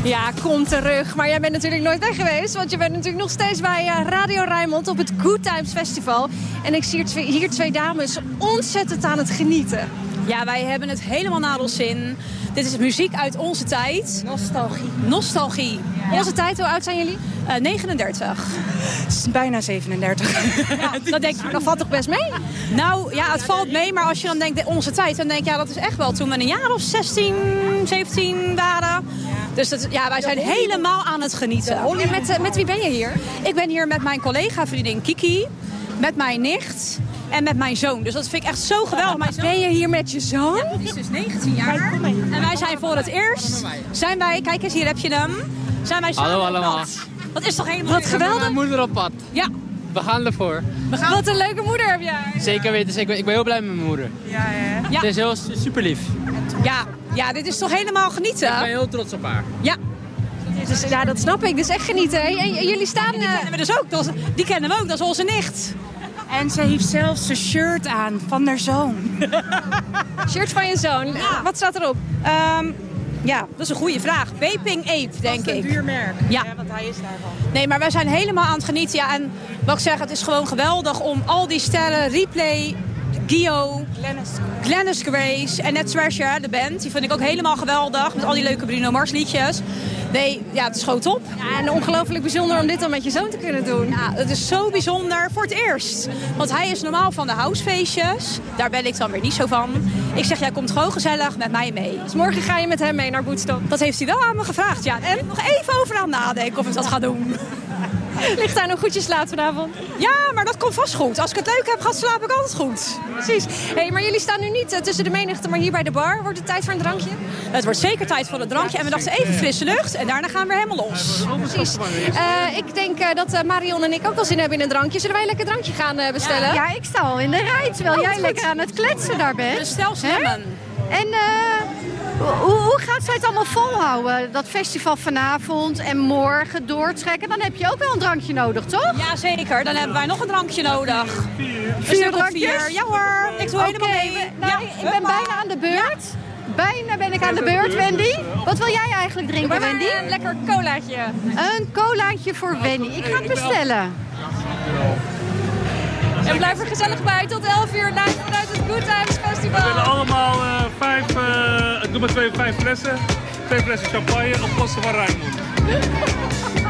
Ja, kom terug. Maar jij bent natuurlijk nooit weg geweest. Want je bent natuurlijk nog steeds bij Radio Rijnmond op het Good Times Festival. En ik zie hier twee dames ontzettend aan het genieten. Ja, wij hebben het helemaal naar ons zin. Dit is muziek uit onze tijd. Nostalgie. Ja. Onze tijd, hoe oud zijn jullie? 39. Bijna 37. Ja, dat denk ik. Dat valt toch best mee? Nou, ja, het valt mee. Maar als je dan denkt onze tijd, dan denk je, ja, dat is echt wel toen we een jaar of 16, 17 waren. Dus wij zijn helemaal aan het genieten. En met wie ben je hier? Ik ben hier met mijn collega-vriendin Kiki, met mijn nicht en met mijn zoon. Dus dat vind ik echt zo geweldig. Ben je hier met je zoon? Ja, die is dus 19 jaar. En wij zijn voor het eerst, kijk eens, hier heb je hem. Zijn wij samen. Hallo allemaal. Dat is toch helemaal Wat geweldig. Mijn moeder op pad. Ja. We gaan ervoor. Wat een leuke moeder heb jij. Zeker weten, ik ben heel blij met mijn moeder. Ja. Het is heel super lief. Ja, dit is toch helemaal genieten? Ik ben heel trots op haar. Ja. Dus, ja, dat snap ik. Dus echt genieten. En jullie staan... Die kennen we dus ook. Die kennen we ook. Dat is onze nicht. En ze heeft zelfs een shirt aan van haar zoon. Shirt van je zoon. Ja. Wat staat erop? Ja, dat is een goede vraag. Vaping Ape, denk ik. Een duur merk. Ja, want hij is daarvan. Nee, maar wij zijn helemaal aan het genieten. Ja, en wat ik zeg, het is gewoon geweldig om al die sterren, Replay, Gio, Glennis Grace en net Thrasher, de band. Die vind ik ook helemaal geweldig. Met al die leuke Bruno Mars liedjes. Nee, ja, het is gewoon top. Ja, en ongelooflijk bijzonder om dit dan met je zoon te kunnen doen. Ja, het is zo bijzonder voor het eerst. Want hij is normaal van de housefeestjes. Daar ben ik dan weer niet zo van. Ik zeg, jij komt gewoon gezellig met mij mee. Dus morgen ga je met hem mee naar Woodstock. Dat heeft hij wel aan me gevraagd. Ja, en nog even over aan nadenken of ik dat ga doen. Ligt daar nog goed je slaap vanavond? Ja, maar dat komt vast goed. Als ik het leuk heb, slaap ik altijd goed. Precies. Hey, maar jullie staan nu niet tussen de menigte, maar hier bij de bar. Wordt het tijd voor een drankje? Het wordt zeker tijd voor een drankje. En we dachten even frisse lucht. En daarna gaan we weer helemaal los. Precies. Ik denk dat Marion en ik ook wel zin hebben in een drankje. Zullen wij een lekker drankje gaan bestellen? Ja, ik sta al in de rij, terwijl jij lekker aan het kletsen daar bent. Dus stel stemmen. En hoe gaat zij het allemaal volhouden? Dat festival vanavond en morgen doortrekken. Dan heb je ook wel een drankje nodig, toch? Ja, zeker. Dan hebben wij nog een drankje nodig. 4 drankjes? Ja hoor, ik doe helemaal mee. Nou, ik ben bijna aan de beurt. Bijna ben ik aan de beurt, Wendy. Wat wil jij eigenlijk drinken, Wendy? Een lekker colaatje. Een colaatje voor Wendy. Ik ga het bestellen. En blijf er gezellig bij tot 11 uur live vanuit het Good Times Festival. We willen allemaal 5 flessen. 2 flessen champagne op kosten van Rijnmond.